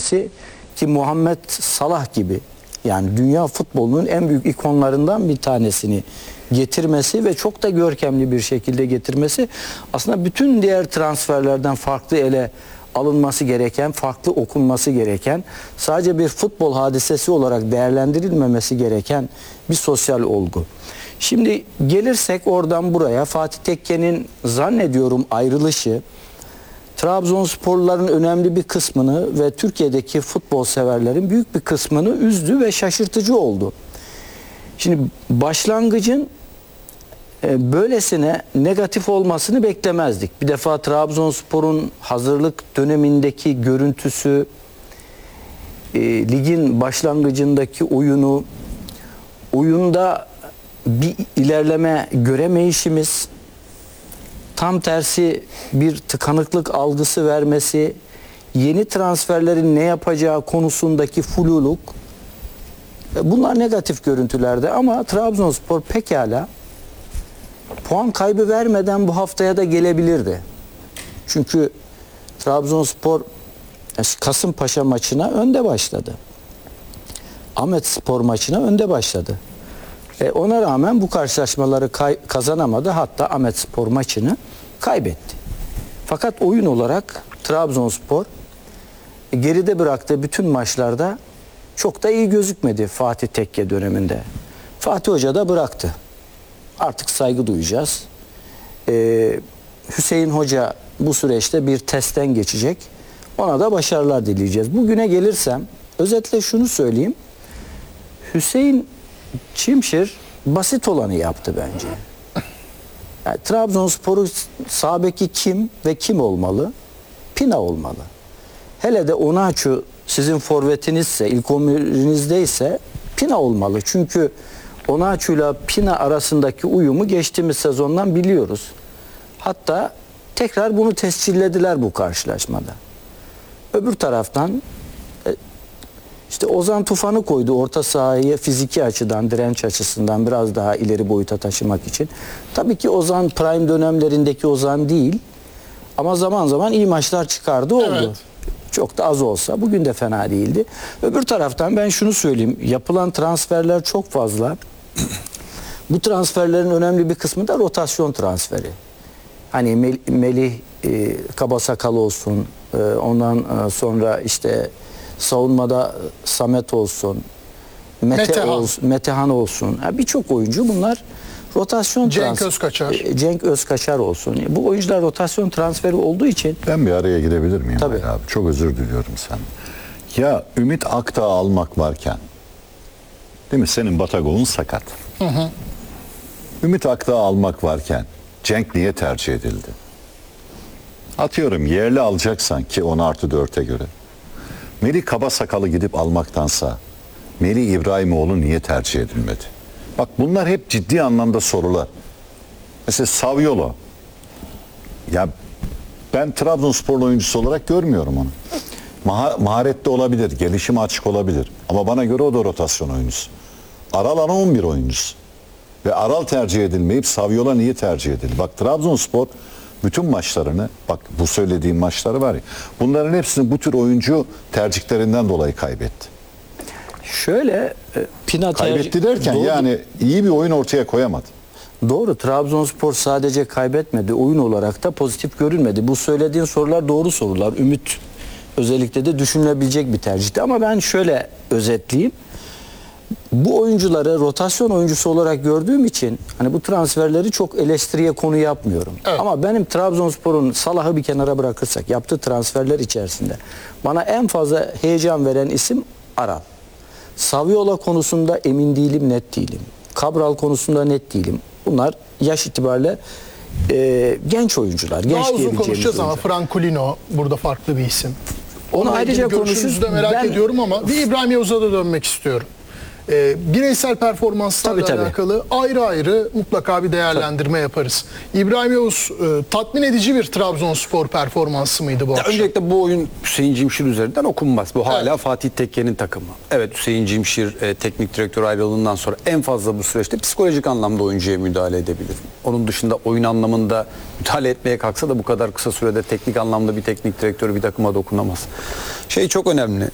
getirmesi ki Muhammed Salah gibi, yani dünya futbolunun en büyük ikonlarından bir tanesini getirmesi ve çok da görkemli bir şekilde getirmesi aslında bütün diğer transferlerden farklı ele alınması gereken, farklı okunması gereken, sadece bir futbol hadisesi olarak değerlendirilmemesi gereken bir sosyal olgu. Şimdi gelirsek oradan buraya, Fatih Tekke'nin zannediyorum ayrılışı Trabzonsporluların önemli bir kısmını ve Türkiye'deki futbol severlerin büyük bir kısmını üzdü ve şaşırtıcı oldu. Şimdi başlangıcın böylesine negatif olmasını beklemezdik. Bir defa Trabzonspor'un hazırlık dönemindeki görüntüsü, ligin başlangıcındaki oyunu, oyunda bir ilerleme göremeyişimiz, tam tersi bir tıkanıklık algısı vermesi, yeni transferlerin ne yapacağı konusundaki fluluk, bunlar negatif görüntülerde ama Trabzonspor pekala puan kaybı vermeden bu haftaya da gelebilirdi. Çünkü Trabzonspor Kasımpaşa maçına önde başladı. Ahmetspor maçına önde başladı. Ona rağmen bu karşılaşmaları kazanamadı. Hatta Ahmetspor maçını kaybetti. Fakat oyun olarak Trabzonspor geride bıraktığı bütün maçlarda çok da iyi gözükmedi Fatih Tekke döneminde. Fatih Hoca da bıraktı. Artık saygı duyacağız. Hüseyin Hoca bu süreçte bir testten geçecek. Ona da başarılar dileyeceğiz. Bugüne gelirsem özetle şunu söyleyeyim. Hüseyin Çimşir basit olanı yaptı bence. Yani Trabzonspor'u sağ beki kim ve kim olmalı? Pina olmalı. Hele de Onaçu sizin forvetinizse, ilk 11'inizdeyse Pina olmalı. Çünkü Onaçu'yla Pina arasındaki uyumu geçtiğimiz sezondan biliyoruz. Hatta tekrar bunu tescillediler bu karşılaşmada. Öbür taraftan işte Ozan Tufan'ı koydu orta sahayı fiziki açıdan, direnç açısından biraz daha ileri boyuta taşımak için. Tabii ki Ozan prime dönemlerindeki Ozan değil. Ama zaman zaman iyi maçlar çıkardı oldu. Evet. Çok da az olsa bugün de fena değildi. Öbür taraftan ben şunu söyleyeyim. Yapılan transferler çok fazla. Bu transferlerin önemli bir kısmı da rotasyon transferi. Hani Melih Kabasakal olsun. Ondan sonra işte savunmada Samet olsun. Metehan olsun. Birçok oyuncu bunlar rotasyon transferi. Cenk Özkaçar olsun. Bu oyuncular rotasyon transferi olduğu için. Ben bir araya girebilir miyim? Tabii. Abi? Çok özür diliyorum sen. Ya Ümit Akdağ almak varken, değil mi? Senin Batagov'un sakat. Hı hı. Ümit Akdağ almak varken Cenk niye tercih edildi? Atıyorum yerli alacaksan ki 10+4'e göre. Melih Kabasakal'ı gidip almaktansa Melih İbrahimoğlu niye tercih edilmedi? Bak bunlar hep ciddi anlamda sorular. Mesela Saviolo. Ya ben Trabzonsporlu oyuncusu olarak görmüyorum onu. Maharetli olabilir, gelişime açık olabilir. Ama bana göre o da rotasyon oyuncusu. Aral ana 11 oyuncusu. Ve Aral tercih edilmeyip Saviola niye tercih edildi? Bak Trabzonspor bütün maçlarını, bak bu söylediğim maçları var ya, bunların hepsini bu tür oyuncu tercihlerinden dolayı kaybetti. Şöyle Pina kaybetti derken doğru, yani iyi bir oyun ortaya koyamadı. Doğru, Trabzonspor sadece kaybetmedi, oyun olarak da pozitif görünmedi. Bu söylediğin sorular doğru sorular. Ümit özellikle de düşünülebilecek bir tercihti. Ama ben şöyle özetleyeyim. Bu oyuncuları rotasyon oyuncusu olarak gördüğüm için hani bu transferleri çok eleştiriye konu yapmıyorum. Evet. Ama benim Trabzonspor'un Salah'ı bir kenara bırakırsak yaptığı transferler içerisinde bana en fazla heyecan veren isim Aral. Saviola konusunda emin değilim, net değilim. Cabral konusunda net değilim. Bunlar yaş itibariyle genç oyuncular. Daha uzun konuşacağız ama Francolino burada farklı bir isim. Onu ayrıca konuşuruz. Da merak ediyorum ama bir İbrahim Yavuz'a da dönmek istiyorum. Bireysel performanslarla alakalı ayrı ayrı mutlaka bir değerlendirme yaparız. İbrahim Yavuz tatmin edici bir Trabzonspor performansı mıydı bu akşam? Öncelikle bu oyun Hüseyin Çimşir üzerinden okunmaz. Bu hala Fatih Tekke'nin takımı. Evet, Hüseyin Çimşir teknik direktör ayrılığından sonra en fazla bu süreçte psikolojik anlamda oyuncuya müdahale edebilir. Onun dışında oyun anlamında müdahale etmeye kalksa da bu kadar kısa sürede teknik anlamda bir teknik direktör bir takıma dokunamaz. Şey çok önemli.